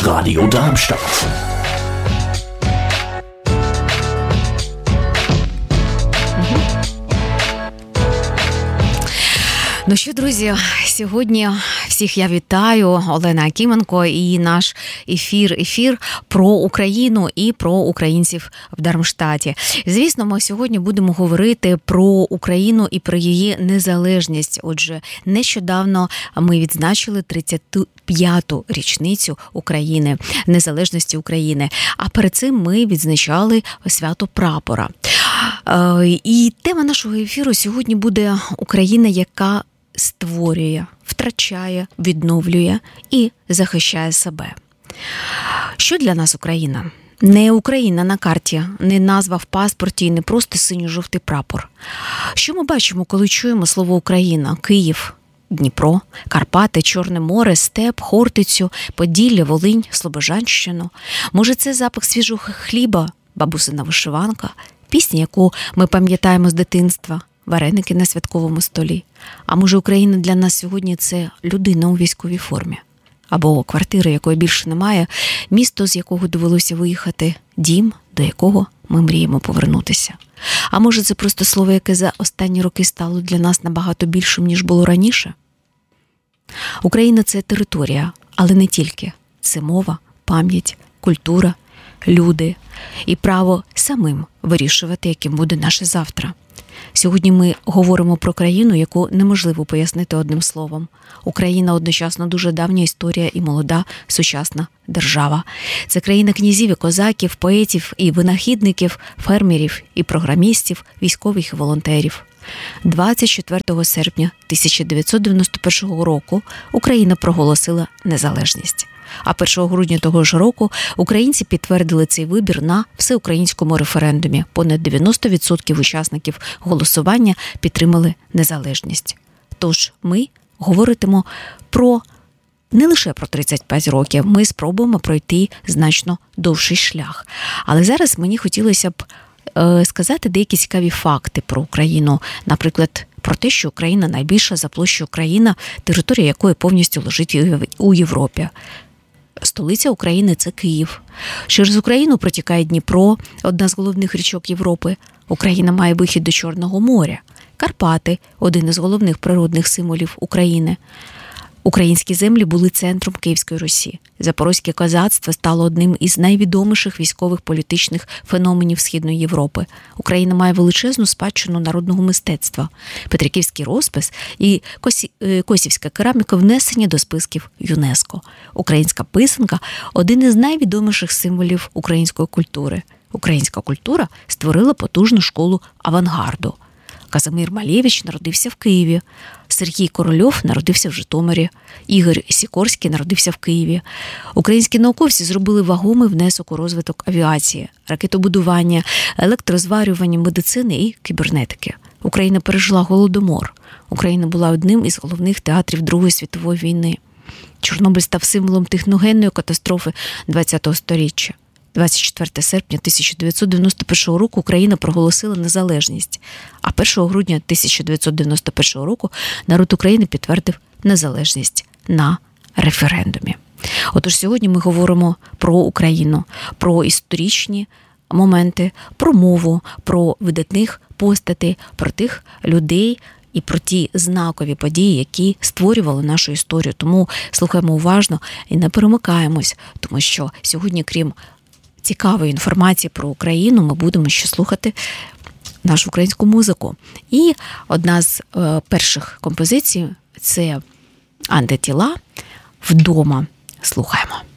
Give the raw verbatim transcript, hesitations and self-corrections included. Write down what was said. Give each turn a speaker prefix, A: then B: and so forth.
A: Radio Darmstadt.
B: Ну що, друзі, сьогодні всіх я вітаю, Олена Акіменко, і наш ефір, ефір про Україну і про українців в Дармштаті. Звісно, ми сьогодні будемо говорити про Україну і про її незалежність. Отже, нещодавно ми відзначили тридцять п'яту річницю України, незалежності України. А перед цим ми відзначали свято Прапора. І тема нашого ефіру сьогодні буде Україна, яка створює, втрачає, відновлює і захищає себе. Що для нас Україна? Не Україна на карті, не назва в паспорті і не просто синьо-жовтий прапор. Що ми бачимо, коли чуємо слово Україна? Київ, Дніпро, Карпати, Чорне море, степ, Хортицю, Поділля, Волинь, Слобожанщину. Може, це запах свіжого хліба, бабусина вишиванка, пісня, яку ми пам'ятаємо з дитинства, вареники на святковому столі. А може, Україна для нас сьогодні – це людина у військовій формі? Або квартира, якої більше немає, місто, з якого довелося виїхати, дім, до якого ми мріємо повернутися. А може, це просто слово, яке за останні роки стало для нас набагато більшим, ніж було раніше? Україна – це територія, але не тільки. Це мова, пам'ять, культура, люди і право самим вирішувати, яким буде наше завтра. Сьогодні ми говоримо про країну, яку неможливо пояснити одним словом. Україна одночасно дуже давня історія і молода, сучасна держава. Це країна князів і козаків, поетів і винахідників, фермерів і програмістів, військових і волонтерів. двадцять четвертого серпня тисяча дев'ятсот дев'яносто першого року Україна проголосила незалежність. А першого грудня того ж року українці підтвердили цей вибір на всеукраїнському референдумі. Понад дев'яносто відсотків учасників голосування підтримали незалежність. Тож ми говоритимо про не лише про тридцять п'ять років, ми спробуємо пройти значно довший шлях. Але зараз мені хотілося б е, сказати деякі цікаві факти про Україну. Наприклад, про те, що Україна найбільша за площею країна, територія якої повністю лежить у Європі. Столиця України – це Київ. Через Україну протікає Дніпро, одна з головних річок Європи. Україна має вихід до Чорного моря. Карпати – один із головних природних символів України. Українські землі були центром Київської Русі. Запорозьке козацтво стало одним із найвідоміших військових політичних феноменів Східної Європи. Україна має величезну спадщину народного мистецтва. Петриківський розпис і косі... косівська кераміка внесені до списків ЮНЕСКО. Українська писанка – один із найвідоміших символів української культури. Українська культура створила потужну школу авангарду. Казимир Малевич народився в Києві, Сергій Корольов народився в Житомирі, Ігор Сікорський народився в Києві. Українські науковці зробили вагомий внесок у розвиток авіації, ракетобудування, електрозварювання, медицини і кібернетики. Україна пережила Голодомор. Україна була одним із головних театрів Другої світової війни. Чорнобиль став символом техногенної катастрофи ХХ століття. двадцять четвертого серпня тисяча дев'ятсот дев'яносто першого року Україна проголосила незалежність, а першого грудня тисяча дев'ятсот дев'яносто першого року народ України підтвердив незалежність на референдумі. Отож, сьогодні ми говоримо про Україну, про історичні моменти, про мову, про видатних постатей, про тих людей і про ті знакові події, які створювали нашу історію. Тому слухаємо уважно і не перемикаємось, тому що сьогодні, крім цікавої інформації про Україну, ми будемо ще слухати нашу українську музику. І одна з е, перших композицій – це «Антитіла» «Вдома». Слухаємо.